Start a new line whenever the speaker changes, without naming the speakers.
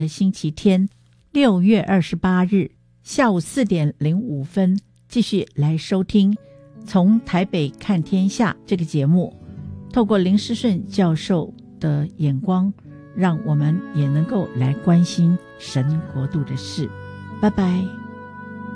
星期天6月28日下午4点05分继续来收听从台北看天下这个节目，透过林诗顺教授的眼光，让我们也能够来关心神国度的事。拜拜。